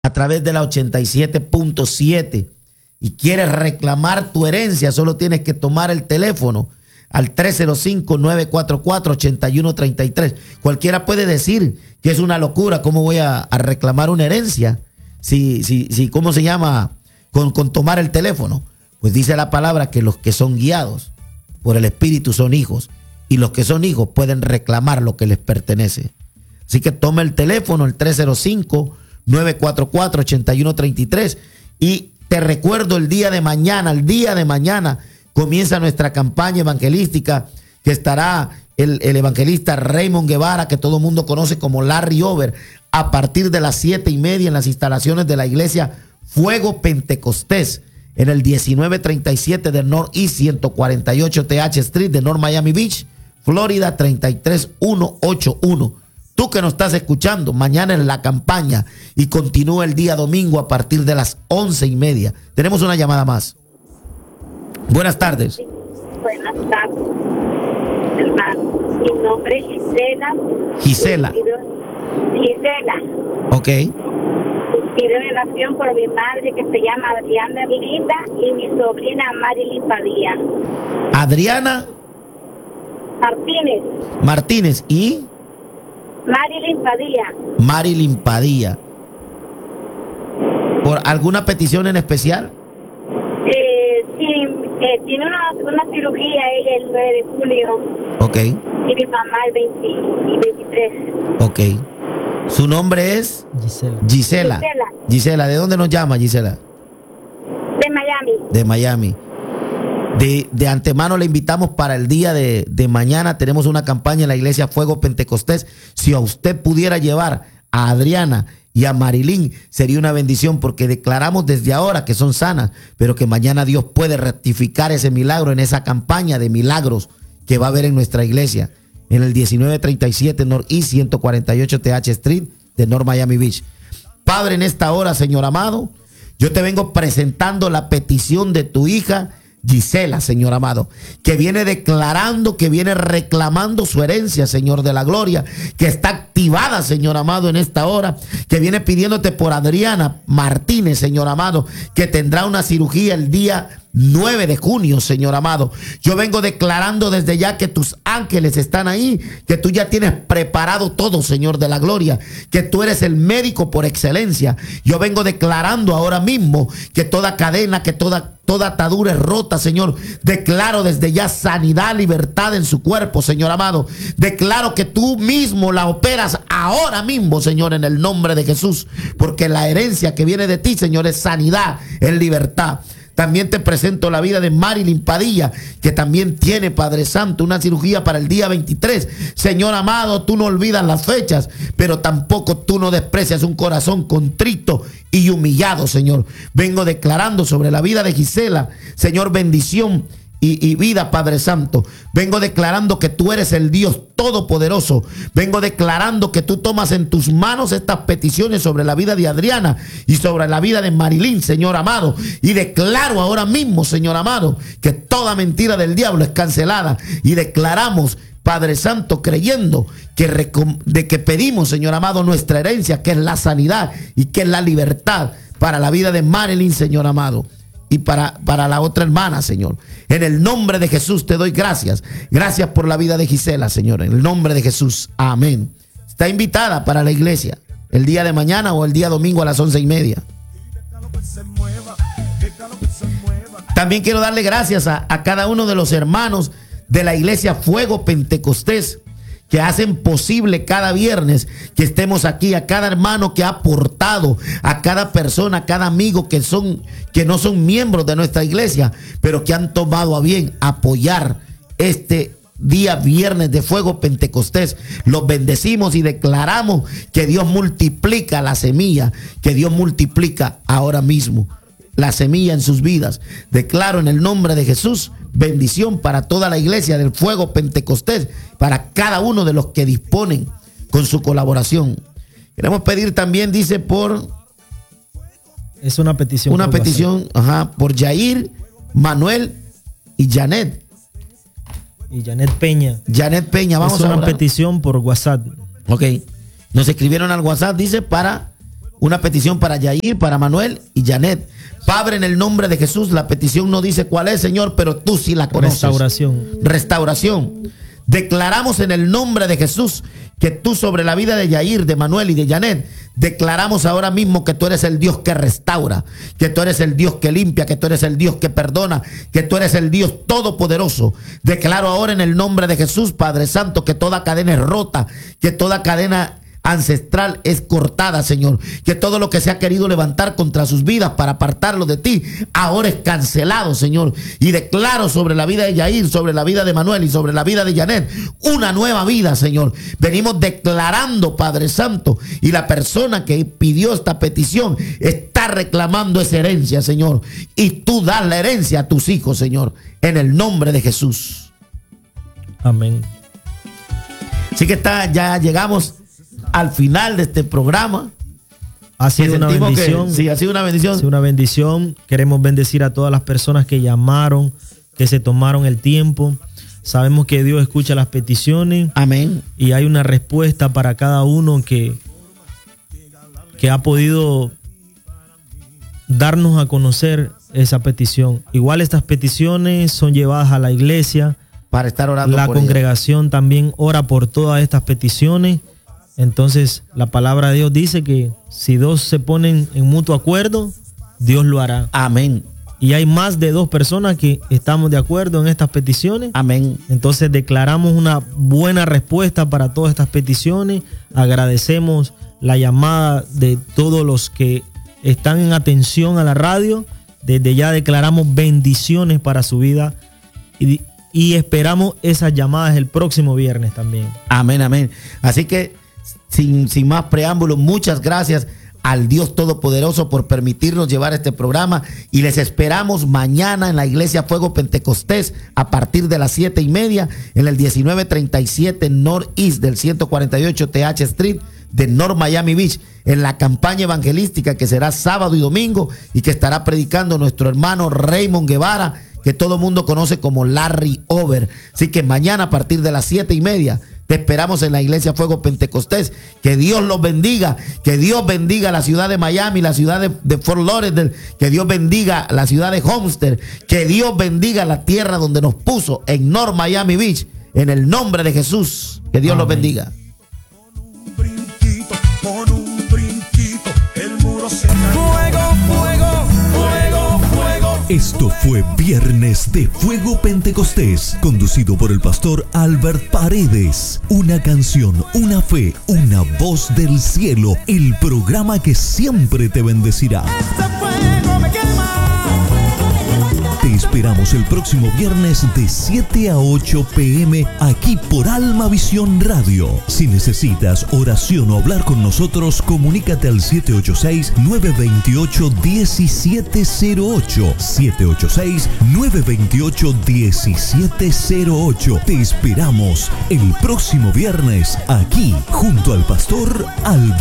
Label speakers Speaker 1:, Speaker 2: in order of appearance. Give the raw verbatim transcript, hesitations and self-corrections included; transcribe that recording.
Speaker 1: a través de la ochenta y siete punto siete y quieres reclamar tu herencia, solo tienes que tomar el teléfono al tres cero cinco, nueve cuatro cuatro, ocho uno tres tres. Cualquiera puede decir que es una locura, ¿cómo voy a, a reclamar una herencia? Si, si, si, ¿cómo se llama? Con, con tomar el teléfono. Pues dice la palabra que los que son guiados por el Espíritu son hijos, y los que son hijos pueden reclamar lo que les pertenece. Así que toma el teléfono, el tres cero cinco, nueve cuatro cuatro, ocho uno tres tres, y te recuerdo el día de mañana, el día de mañana comienza nuestra campaña evangelística, que estará el, el evangelista Raymond Guevara, que todo el mundo conoce como Larry Over, a partir de las siete y media en las instalaciones de la iglesia Fuego Pentecostés, en el diecinueve treinta y siete de Northeast ciento cuarenta y ocho T H Street de North Miami Beach, Florida treinta y tres mil ciento ochenta y uno. Tú que nos estás escuchando, mañana en la campaña y continúa el día domingo a partir de las once y media. Tenemos una llamada más. Buenas tardes.
Speaker 2: Sí, buenas tardes, hermano. Mi nombre es Gisela.
Speaker 1: Gisela.
Speaker 2: Gisela.
Speaker 1: Ok.
Speaker 2: Pido oración por mi madre, que se llama Adriana Linda, y mi sobrina Marilyn Padilla.
Speaker 1: Adriana
Speaker 2: Martínez.
Speaker 1: Martínez y
Speaker 2: Marilyn Padilla.
Speaker 1: Marilyn Padilla. ¿Por alguna petición en especial?
Speaker 2: Eh, sí, eh, tiene una, una cirugía ella el nueve de julio.
Speaker 1: Ok.
Speaker 2: Y mi mamá el veinte y veintitrés.
Speaker 1: Ok. ¿Su nombre es?
Speaker 3: Gisela.
Speaker 1: Gisela.
Speaker 2: Gisela.
Speaker 1: Gisela, ¿de dónde nos llama, Gisela?
Speaker 2: De Miami.
Speaker 1: De Miami. De, de antemano le invitamos para el día de, de mañana. Tenemos una campaña en la iglesia Fuego Pentecostés. Si a usted pudiera llevar a Adriana y a Marilyn, sería una bendición, porque declaramos desde ahora que son sanas, pero que mañana Dios puede rectificar ese milagro en esa campaña de milagros que va a haber en nuestra iglesia, en el diecinueve treinta y siete Northeast ciento cuarenta y ocho T H Street de North Miami Beach. Padre, en esta hora, Señor amado, yo te vengo presentando la petición de tu hija Gisela, Señor amado, que viene declarando, que viene reclamando su herencia, Señor de la gloria, que está activada, Señor amado, en esta hora, que viene pidiéndote por Adriana Martínez, Señor amado, que tendrá una cirugía el día nueve de junio, Señor amado. Yo vengo declarando desde ya que tus ángeles están ahí, que tú ya tienes preparado todo, Señor de la gloria, que tú eres el médico por excelencia. Yo vengo declarando ahora mismo que toda cadena, que toda Toda atadura es rota, Señor. Declaro desde ya sanidad, libertad en su cuerpo, Señor amado. Declaro que tú mismo la operas ahora mismo, Señor, en el nombre de Jesús. Porque la herencia que viene de ti, Señor, es sanidad, es libertad. También te presento la vida de Marilyn Padilla, que también tiene, Padre Santo, una cirugía para el día veintitrés. Señor amado, tú no olvidas las fechas, pero tampoco tú no desprecias un corazón contrito y humillado, Señor. Vengo declarando sobre la vida de Gisela, Señor, bendición y, y vida, Padre Santo. Vengo declarando que tú eres el Dios Todopoderoso. Vengo declarando que tú tomas en tus manos estas peticiones sobre la vida de Adriana y sobre la vida de Marilyn, Señor amado. Y declaro ahora mismo, Señor amado, que toda mentira del diablo es cancelada. Y declaramos, Padre Santo, creyendo que, de que pedimos, Señor amado, nuestra herencia, que es la sanidad y que es la libertad para la vida de Marilyn, Señor amado. Y para, para la otra hermana, Señor. En el nombre de Jesús te doy gracias. Gracias por la vida de Gisela, Señor. En el nombre de Jesús. Amén. Está invitada para la iglesia el día de mañana o el día domingo a las once y media. También quiero darle gracias a, a cada uno de los hermanos de la iglesia Fuego Pentecostés, que hacen posible cada viernes que estemos aquí, a cada hermano que ha aportado, a cada persona, a cada amigo que son, que no son miembros de nuestra iglesia, pero que han tomado a bien apoyar este día viernes de Fuego Pentecostés. Los bendecimos y declaramos que Dios multiplica la semilla, que Dios multiplica ahora mismo la semilla en sus vidas. Declaro en el nombre de Jesús bendición para toda la iglesia del Fuego Pentecostés, para cada uno de los que disponen con su colaboración. Queremos pedir también, dice, por...
Speaker 3: Es una petición.
Speaker 1: Una petición, ajá, por Jair, Manuel y Janet.
Speaker 3: Y Janet Peña.
Speaker 1: Janet Peña, vamos a
Speaker 3: Es una
Speaker 1: hablar.
Speaker 3: petición por WhatsApp.
Speaker 1: Ok. Nos escribieron al WhatsApp, dice, para una petición para Yair, para Manuel y Janet. Padre, en el nombre de Jesús, la petición no dice cuál es, Señor, pero tú sí la conoces.
Speaker 3: Restauración.
Speaker 1: Restauración. Declaramos en el nombre de Jesús que tú sobre la vida de Yair, de Manuel y de Janet, declaramos ahora mismo que tú eres el Dios que restaura, que tú eres el Dios que limpia, que tú eres el Dios que perdona, que tú eres el Dios todopoderoso. Declaro ahora en el nombre de Jesús, Padre Santo, que toda cadena es rota, que toda cadena ancestral es cortada, Señor, que todo lo que se ha querido levantar contra sus vidas para apartarlos de ti, ahora es cancelado, Señor, y declaro sobre la vida de Yair, sobre la vida de Manuel y sobre la vida de Janet, una nueva vida, Señor. Venimos declarando, Padre Santo, y la persona que pidió esta petición está reclamando esa herencia, Señor, y tú das la herencia a tus hijos, Señor, en el nombre de Jesús.
Speaker 3: Amén.
Speaker 1: Así que está, ya llegamos al final de este programa.
Speaker 3: Ha sido una bendición.
Speaker 1: Que, sí, ha sido una bendición.
Speaker 3: Ha sido una bendición. Queremos bendecir a todas las personas que llamaron, que se tomaron el tiempo. Sabemos que Dios escucha las peticiones.
Speaker 1: Amén.
Speaker 3: Y hay una respuesta para cada uno que, que ha podido darnos a conocer esa petición. Igual estas peticiones son llevadas a la iglesia
Speaker 1: para estar orando.
Speaker 3: La
Speaker 1: por
Speaker 3: congregación
Speaker 1: ella.
Speaker 3: También ora por todas estas peticiones. Entonces la palabra de Dios dice que si dos se ponen en mutuo acuerdo, Dios lo hará.
Speaker 1: Amén.
Speaker 3: Y hay más de dos personas que estamos de acuerdo en estas peticiones.
Speaker 1: Amén.
Speaker 3: Entonces declaramos una buena respuesta para todas estas peticiones. Agradecemos la llamada de todos los que están en atención a la radio. Desde ya declaramos bendiciones para su vida y, y esperamos esas llamadas el próximo viernes también.
Speaker 1: Amén, amén. Así que Sin, sin más preámbulos, muchas gracias al Dios Todopoderoso por permitirnos llevar este programa y les esperamos mañana en la Iglesia Fuego Pentecostés a partir de las siete y media en el diecinueve treinta y siete Northeast del ciento cuarenta y ocho T H Street de North Miami Beach, en la campaña evangelística que será sábado y domingo y que estará predicando nuestro hermano Raymond Guevara, que todo el mundo conoce como Larry Over. Así que mañana a partir de las siete y media te esperamos en la Iglesia Fuego Pentecostés. Que Dios los bendiga, que Dios bendiga la ciudad de Miami, la ciudad de, de Fort Lauderdale, que Dios bendiga la ciudad de Homestead, que Dios bendiga la tierra donde nos puso en North Miami Beach, en el nombre de Jesús. Que Dios Amén. Los bendiga. Con un brinquito, el muro se cae. Fuego, fuego, fuego, fuego.
Speaker 4: Esto fue Viernes de Fuego Pentecostés, conducido por el pastor Albert Paredes. Una canción, una fe, una voz del cielo. El programa que siempre te bendecirá. Este fuego me quema. Te esperamos el próximo viernes de siete a ocho p m aquí por Alma Visión Radio. Si necesitas oración o hablar con nosotros, comunícate al siete ocho seis, nueve dos ocho, uno siete cero ocho. siete ocho seis, nueve dos ocho, uno siete cero ocho. Te esperamos el próximo viernes aquí junto al pastor Albert.